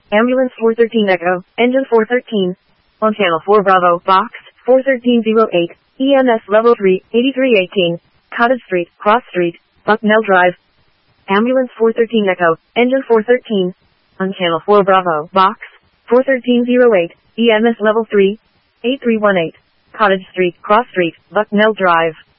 Ambulance 413 Echo, Engine 413. On Channel 4 Bravo, Box 41308, EMS Level 3, 8318, Cottage Street, Cross Street, Bucknell Drive. Ambulance 413 Echo, Engine 413. On Channel 4 Bravo, Box 41308, EMS Level 3, 8318, Cottage Street, Cross Street, Bucknell Drive.